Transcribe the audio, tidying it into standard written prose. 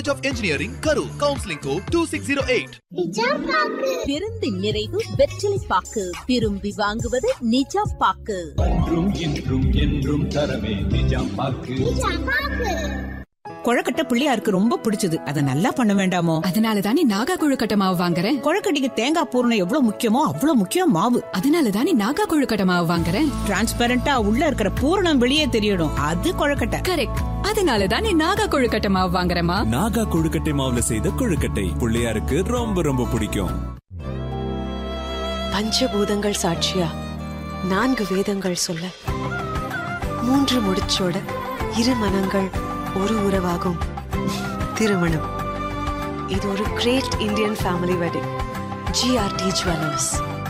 College of Engineering, Karu. Counseling code 2608. பெருந்து நிறைவு வெற்றிலை பாக்கு. விரும்பி வாங்குவது நிஜாம் பாக்கு. என்றும் தரவே நிஜாம் பாக்கு. கொழக்கட்டை பிள்ளையாருக்கு ரொம்ப பிடிச்சது. அத நல்லா பண்ண வேண்டாமோ? அதனாலதானே நாகா கொழுக்கட்டை மாவு வாங்குறேன். கொழக்கட்டைக்கு தேங்காய் பூரணம் எவ்வளவு முக்கியமோ அவ்வளவு முக்கியம் மாவு. அதனாலதானே நாகா கொழுக்கட்டை மாவு வாங்குறேன். டிரான்ஸ்பரண்டா உள்ள இருக்கிற பூரணம் வெளியே தெரியணும். அது கொழக்கட்டை. கரெக்ட். அதனாலதானே நாகா கொழுக்கட்டை மாவு வாங்குறேமா. நாகா கொழுக்கட்டை மாவுல செய்த கொழுக்கட்டை பிள்ளையாருக்கு ரொம்ப ரொம்ப பிடிக்கும். பஞ்சபூதங்கள் சாட்சியா 4 வேதங்கள் சொல்ல 3 முடிச்சோட 2 மனங்கள் ஒரு உறவாகும். திருமணம் இது ஒரு great Indian family wedding. GRT Jewellers.